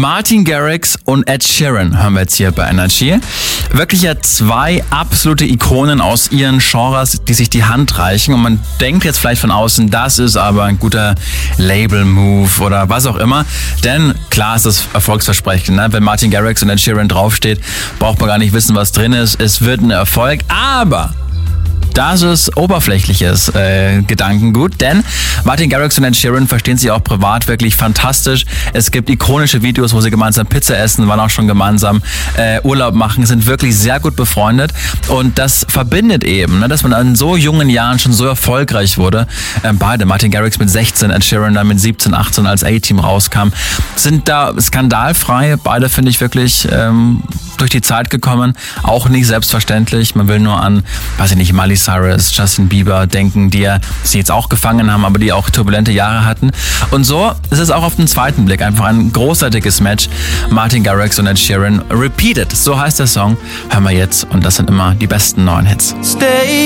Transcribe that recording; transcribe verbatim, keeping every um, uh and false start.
Martin Garrix und Ed Sheeran hören wir jetzt hier bei Energy. Wirklich ja zwei absolute Ikonen aus ihren Genres, die sich die Hand reichen. Und man denkt jetzt vielleicht von außen, das ist aber ein guter Label-Move oder was auch immer. Denn klar ist das Erfolgsversprechen. Ne? Wenn Martin Garrix und Ed Sheeran draufsteht, braucht man gar nicht wissen, was drin ist. Es wird ein Erfolg, aber das ist oberflächliches äh, Gedankengut, denn Martin Garrix und Ed Sheeran verstehen sich auch privat wirklich fantastisch. Es gibt ikonische Videos, wo sie gemeinsam Pizza essen, waren auch schon gemeinsam äh, Urlaub machen, sind wirklich sehr gut befreundet und das verbindet eben, ne, dass man in so jungen Jahren schon so erfolgreich wurde. Ähm, beide, Martin Garrix mit sechzehn, Ed Sheeran dann mit siebzehn, achtzehn als A-Team rauskam, sind da skandalfrei. Beide finde ich wirklich ähm, durch die Zeit gekommen, auch nicht selbstverständlich. Man will nur an, weiß ich nicht, Miley Cyrus, Justin Bieber denken, die ja sie jetzt auch gefangen haben, aber die auch turbulente Jahre hatten. Und so ist es auch auf den zweiten Blick einfach ein großartiges Match. Martin Garrix und Ed Sheeran, Repeated, so heißt der Song. Hören wir jetzt und das sind immer die besten neuen Hits. Stay